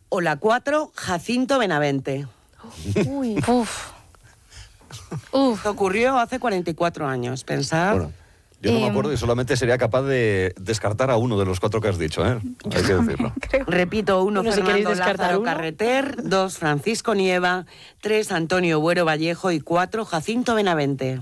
o la 4, Jacinto Benavente. Uy. Esto ocurrió hace 44 años, pensad. Bueno, yo no me acuerdo y solamente sería capaz de descartar a uno de los 4 que has dicho, ¿eh? Hay que decirlo. Repito, 1, Bueno, si queréis Fernando descartar Lázaro uno. Carreter, 2, Francisco Nieva, 3, Antonio Buero Vallejo y 4, Jacinto Benavente.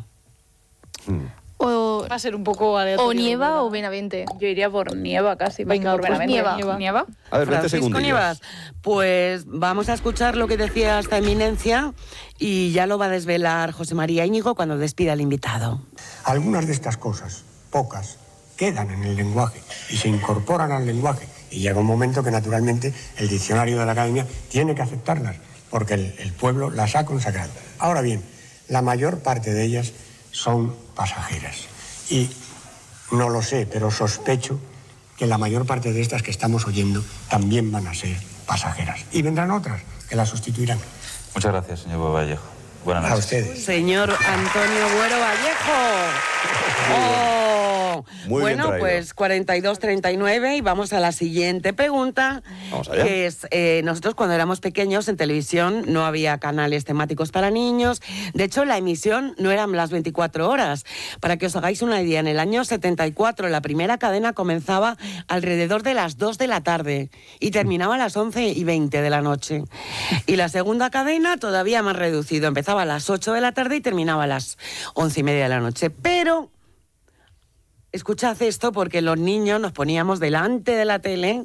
O, Va a ser un poco aleatorio. o Nieva ¿verdad? o Benavente. Yo iría por Nieva casi. más Venga, que por pues Benavente. Nieva. A ver, 20 Francisco segundillos. Nievas, pues vamos a escuchar lo que decía esta eminencia y ya lo va a desvelar José María Íñigo cuando despida al invitado. Algunas de estas cosas, pocas, quedan en el lenguaje y se incorporan al lenguaje. Y llega un momento que, naturalmente, el diccionario de la Academia tiene que aceptarlas, porque el pueblo las ha consagrado. Ahora bien, la mayor parte de ellas son pasajeras. Y no lo sé, pero sospecho que la mayor parte de estas que estamos oyendo también van a ser pasajeras. Y vendrán otras que las sustituirán. Muchas gracias, señor Vallejo. Buenas A noches. ustedes. Señor Antonio Buero Vallejo. ¡Oh! Muy bien Bueno, traído. pues 42-39 y vamos a la siguiente pregunta. Vamos allá. Que es, nosotros cuando éramos pequeños en televisión no había canales temáticos para niños. De hecho, la emisión no eran las 24 horas. Para que os hagáis una idea, en el año 74 la primera cadena comenzaba alrededor de las 2 de la tarde y terminaba a las 11:20 de la noche. Y la segunda cadena todavía más reducido, empezaba a las 8 de la tarde y terminaba a las 11:30 de la noche. Pero escuchad esto porque los niños nos poníamos delante de la tele.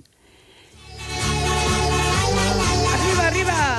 ¡Arriba, arriba!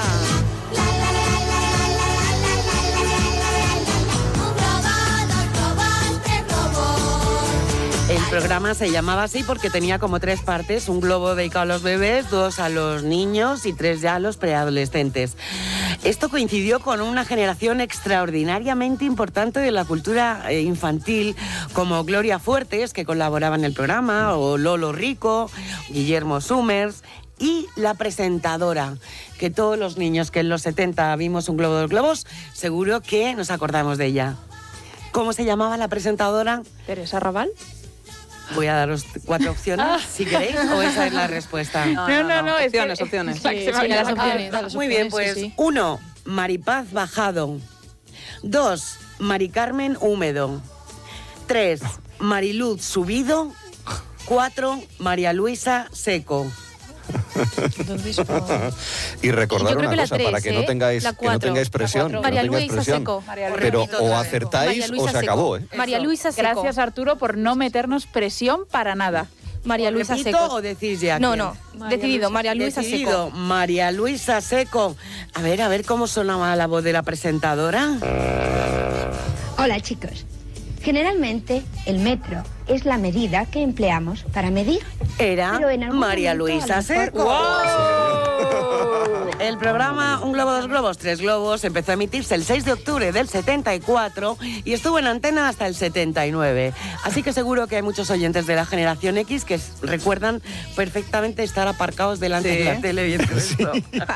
El programa se llamaba así porque tenía como 3 partes, un globo dedicado a los bebés, 2 a los niños y 3 ya a los preadolescentes. Esto coincidió con una generación extraordinariamente importante de la cultura infantil, como Gloria Fuertes, que colaboraba en el programa, o Lolo Rico, Guillermo Summers, y la presentadora, que todos los niños que en los 70 vimos un globo de los globos, seguro que nos acordamos de ella. ¿Cómo se llamaba la presentadora? Teresa Raval. Voy a daros 4 opciones, si queréis, o esa es la respuesta. No, es que- Opciones. Es la que se me había las sacado. opciones. Muy bien, pues 1, Maripaz Bajado. 2, Mari Carmen Húmedo. 3, Mariluz Subido. 4, María Luisa Seco. Entonces, Y recordar Yo creo una que la cosa, 3, para que no tengáis, la que no 4, tengáis presión. la que no María tengáis Luisa presión. Seco. Pero Repito o otra vez. acertáis María Luisa o se Seco. acabó, ¿eh? María Eso. Luisa Seco. Gracias, Arturo, por no meternos presión para nada. María Luisa ¿Repito Seco. o decís ya? No, quién? no. María Decidido, Luisa- María Luisa Decidido, Seco. María Luisa Seco. A ver cómo sonaba la voz de la presentadora. Hola chicos. Generalmente el metro es la medida que empleamos para medir. Era Pero en algún María momento, Luisa a lo mejor- Seco. El programa Un Globo, Dos Globos, Tres Globos empezó a emitirse el 6 de octubre del 74 y estuvo en antena hasta el 79. Así que seguro que hay muchos oyentes de la generación X que recuerdan perfectamente estar aparcados delante de la tele viendo esto.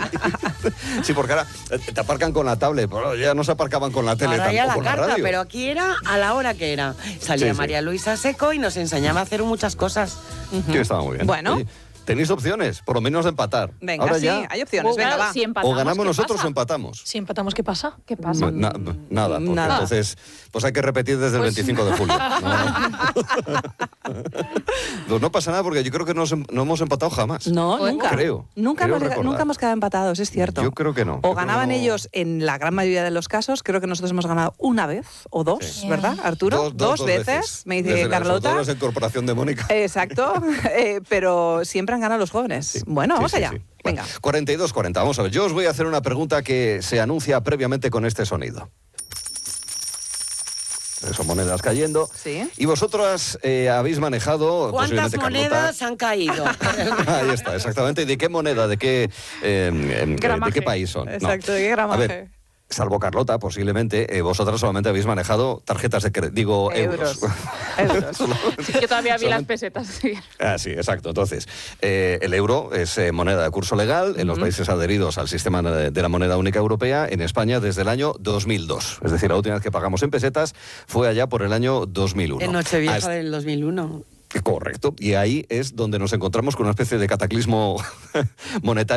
Sí, porque ahora te aparcan con la tablet, pero ya no se aparcaban con la tele, Ahora ya la tampoco con carta, radio. pero aquí era a la hora que era. Salía Sí, sí. María Luisa Seco y nos enseñaba a hacer muchas cosas. Que estaba muy bien. Bueno. Oye, tenéis opciones, por lo menos de empatar. Venga, ahora sí, ya, hay opciones. Venga, Claro, va. si empatamos, o ganamos ¿qué nosotros pasa? o empatamos. Si empatamos, ¿qué pasa? ¿Qué pasa? Nada, porque Nada. entonces pues hay que repetir desde el 25 de julio. Pues no pasa nada porque yo creo que no hemos empatado jamás. No, nunca. Creo Nunca recordar. hemos quedado empatados, es cierto. Yo creo que no. O Yo ganaban creo que no. ellos en la gran mayoría de los casos. Creo que nosotros hemos ganado una vez o dos, Sí. ¿verdad, Arturo? Dos veces. Me dice Desde sobre Carlota. todo la incorporación de Mónica. Exacto, pero siempre han ganado los jóvenes. Sí. Bueno, vamos Sí, sí, allá. sí. Venga. 42-40. Vamos a ver. Yo os voy a hacer una pregunta que se anuncia previamente con este sonido. Son monedas cayendo. Sí. Y vosotras habéis manejado... ¿Cuántas posiblemente monedas Carlota. han caído? Ahí está, exactamente. ¿Y de qué moneda? ¿De qué, de Gramaje. qué país son? No. Exacto, ¿de qué A gramaje? ver, salvo Carlota, posiblemente, vosotras solamente habéis manejado tarjetas de crédito, digo, euros. Euros. Yo todavía vi las Solamente- pesetas. Sí. Ah, sí, exacto. Entonces, el euro es moneda de curso legal en los países adheridos al sistema de la moneda única europea, en España desde el año 2002. Es decir, la última vez que pagamos en pesetas fue allá por el año 2001. En Nochevieja Hasta- del 2001. Correcto. Y ahí es donde nos encontramos con una especie de cataclismo monetario.